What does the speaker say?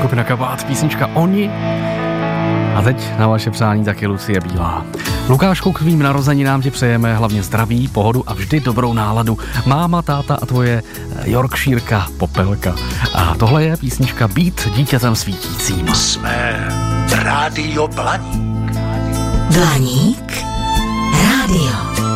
skupina Kabát, písnička Oni. A teď na vaše přání taky Lucie Bílá. Lukášku, k tvým narozeninám ti přejeme hlavně zdraví, pohodu a vždy dobrou náladu. Máma, táta a tvoje Yorkshireka Popelka. A tohle je písnička Být dítětem svítícím. Jsme Rádio Blaník. Blaník rádio.